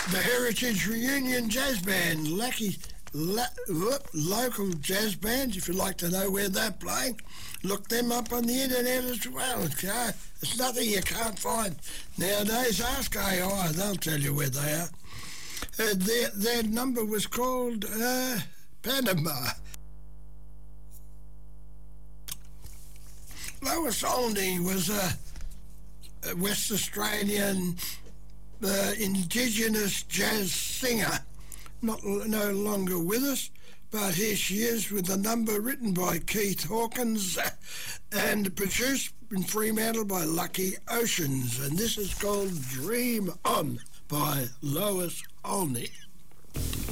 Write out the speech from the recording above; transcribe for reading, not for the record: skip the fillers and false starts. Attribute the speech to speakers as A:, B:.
A: The Heritage Reunion Jazz Band, local jazz bands, if you'd like to know where they're playing, look them up on the internet as well. Okay? It's nothing you can't find nowadays. Ask AI, they'll tell you where they are. Their number was called Panama. Lois Olney was a West Australian Indigenous jazz singer, no longer with us, but here she is with a number written by Keith Hawkins and produced in Fremantle by Lucky Oceans, and this is called Dream On by Lois Olney.